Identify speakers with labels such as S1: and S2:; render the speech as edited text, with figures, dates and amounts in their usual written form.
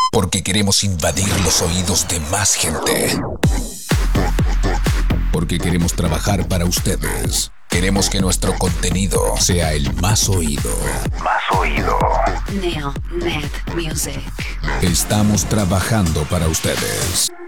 S1: Porque queremos invadir los oídos de más gente. Porque queremos trabajar para ustedes. Queremos que nuestro contenido sea el más oído.
S2: Neonet Music.
S1: Estamos trabajando para ustedes.